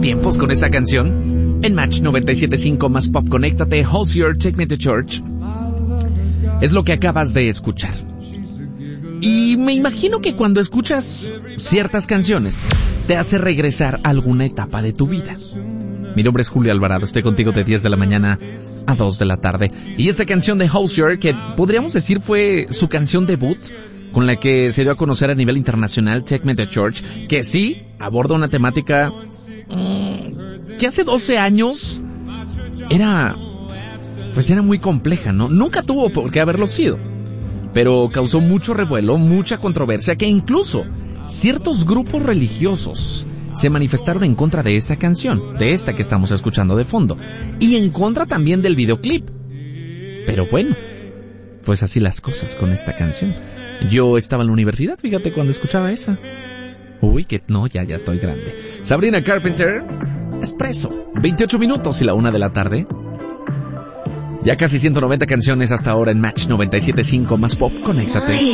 tiempos con esa canción. En Match 97.5 más pop, conéctate. Hozier, Take Me to Church. Es lo que acabas de escuchar. Y me imagino que cuando escuchas ciertas canciones, te hace regresar a alguna etapa de tu vida. Mi nombre es Julio Alvarado, estoy contigo de 10 de la mañana a 2 de la tarde. Y esta canción de Hozier, que podríamos decir fue su canción debut, con la que se dio a conocer a nivel internacional, Take Me to Church, que sí aborda una temática que hace 12 años era muy compleja, ¿no? Nunca tuvo por qué haberlo sido, pero causó mucho revuelo, mucha controversia, que incluso ciertos grupos religiosos se manifestaron en contra de esa canción, de esta que estamos escuchando de fondo, y en contra también del videoclip. Pero bueno, pues así las cosas con esta canción. Yo estaba en la universidad, fíjate, cuando escuchaba esa. Uy, que no, ya estoy grande. Sabrina Carpenter, Espresso, 28 minutos y la 1 de la tarde. Ya casi 190 canciones hasta ahora en Match 97.5 más pop, conéctate.